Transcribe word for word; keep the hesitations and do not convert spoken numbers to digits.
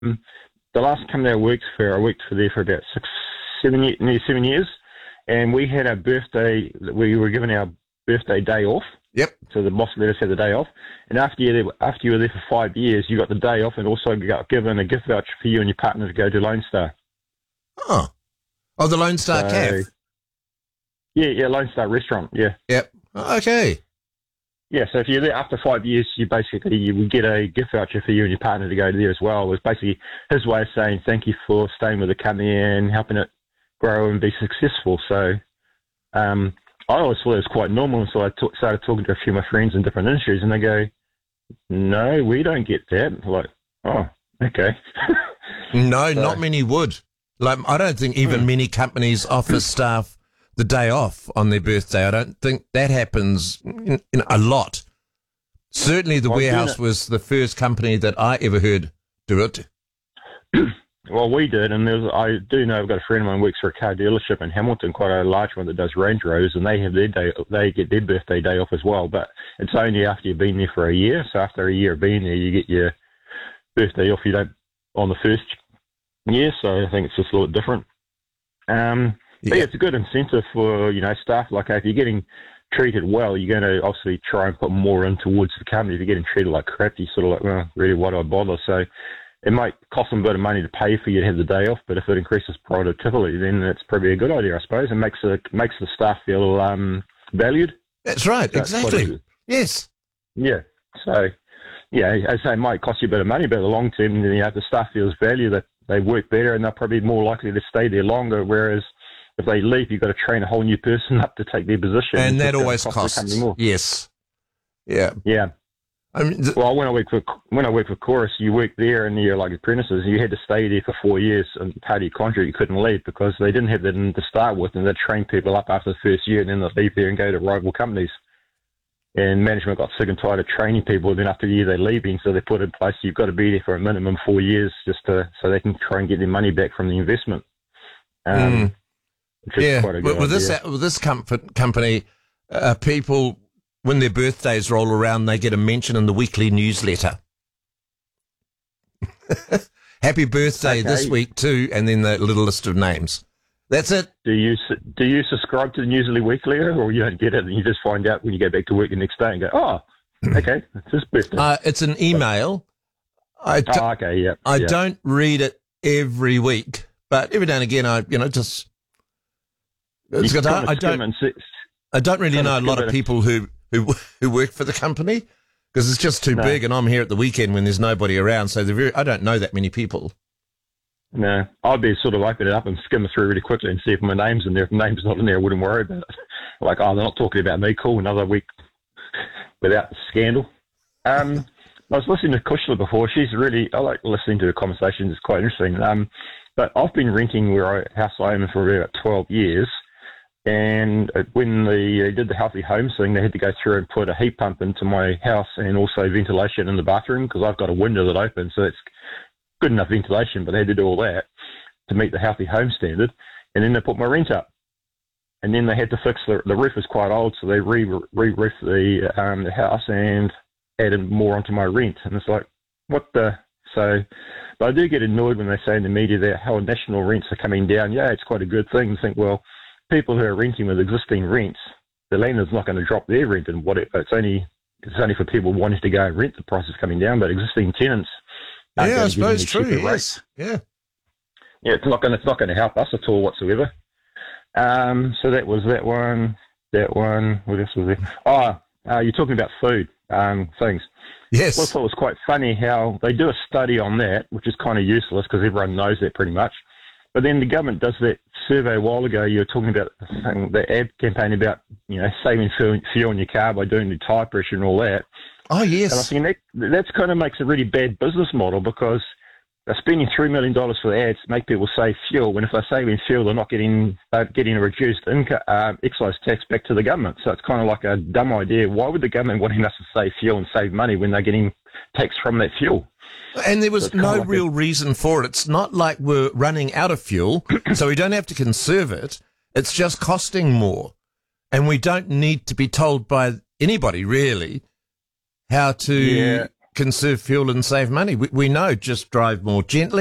the last company I worked for, I worked for there for about six, seven, years, nearly seven years, and we had our birthday. We were given our birthday day off. Yep. So the boss let us have the day off, and after you after you were there for five years, you got the day off, and also got given a gift voucher for you and your partner to go to Lone Star. Oh, oh, the Lone Star so, Cafe. Yeah, yeah, Lone Star Restaurant. Yeah. Yep. Okay. Yeah, so if you're there after five years, you basically you would get a gift voucher for you and your partner to go there as well. It was basically his way of saying thank you for staying with the company and helping it grow and be successful. So um, I always thought it was quite normal, so I t- started talking to a few of my friends in different industries, and they go, no, we don't get that. I'm like, oh, okay. No, so, not many would. Like, I don't think even hmm. many companies offer staff the day off on their birthday. I don't think that happens in, in a lot. Certainly the well, warehouse was the first company that I ever heard do it. Well, we did, and there's, I do know I've got a friend of mine who works for a car dealership in Hamilton, quite a large one that does Range Rovers, and they have their day, they get their birthday day off as well, but it's only after you've been there for a year. So after a year of being there, you get your birthday off. You don't on the first year, so I think it's just a little bit different. Um, But yeah, it's a good incentive for, you know, staff. Like, if you're getting treated well, you're going to obviously try and put more in towards the company. If you're getting treated like crap, you're sort of like, well, really, why do I bother? So it might cost them a bit of money to pay for you to have the day off, but if it increases productivity, then it's probably a good idea, I suppose. It makes the, makes the staff feel um, valued. That's right, That's exactly. Yes. Yeah. So, yeah, as I say, it might cost you a bit of money, but in the long term, you know, the staff feels valued, that they work better, and they're probably more likely to stay there longer, whereas if they leave, you've got to train a whole new person up to take their position. And that always cost costs. More. Yes. Yeah. Yeah. I mean, th- well, when I worked for when I worked for Chorus, you worked there and you're like apprentices. You had to stay there for four years, and part of your contract you couldn't leave because they didn't have that in to start with, and they'd train people up after the first year, and then they'd leave there and go to rival companies. And management got sick and tired of training people. Then after a year, they're leaving, so they put in place you've got to be there for a minimum four years just to so they can try and get their money back from the investment. Um, mm. Yeah, with, with this with this comfort company, uh, people, when their birthdays roll around, they get a mention in the weekly newsletter. Happy birthday okay. this week too, and then the little list of names. That's it. Do you do you subscribe to the Newsly Weekly, or you don't get it and you just find out when you go back to work the next day and go, oh, okay, it's his birthday. Uh, it's an email. I d- oh, okay, yeah. I yeah. don't read it every week, but every now and again, I you know just. It's got, I, I don't. I don't really know a lot of people who, who who work for the company because it's just too no. big, and I'm here at the weekend when there's nobody around. So they're very, I don't know that many people. No, I'd be sort of open it up and skim it through really quickly and see if my name's in there. If my name's not in there, I wouldn't worry about it. Like, oh, they're not talking about me. Cool, another week without scandal. Um, I was listening to Kushla before. She's really, I like listening to her conversations. It's quite interesting. Um, but I've been renting where I house I am for about twelve years. And when they did the healthy homes thing, they had to go through and put a heat pump into my house and also ventilation in the bathroom because I've got a window that opens, so it's good enough ventilation, but they had to do all that to meet the healthy home standard. And then they put my rent up. And then they had to fix the, the roof was quite old, so they re, re-roofed the, um, the house and added more onto my rent. And it's like, what the... So, but I do get annoyed when they say in the media that how national rents are coming down. Yeah, it's quite a good thing. I think, well, people who are renting with existing rents, the landlord's not going to drop their rent, and what it, it's only it's only for people wanting to go and rent. The price is coming down, but existing tenants, yeah, I suppose true. Yes, yeah, yeah, it's not going it's not going to help us at all whatsoever. Um, so that was that one, that one. What else was there? Oh, uh, you're talking about food um, things. Yes, well, I thought it was quite funny how they do a study on that, which is kind of useless because everyone knows that pretty much. But then the government does that survey a while ago. You were talking about the ad campaign about, you know, saving fuel in your car by doing the tyre pressure and all that. Oh, yes. And I think that that's kind of makes a really bad business model because they're spending three million dollars for the ads to make people save fuel. When if they're saving fuel, they're not getting they're getting a reduced income, uh, excise tax back to the government. So it's kind of like a dumb idea. Why would the government want us to save fuel and save money when they're getting tax from that fuel? And there was so no like real a, reason for it. It's not like we're running out of fuel, so we don't have to conserve it. It's just costing more. And we don't need to be told by anybody, really, how to yeah. conserve fuel and save money. We, we know just drive more gently.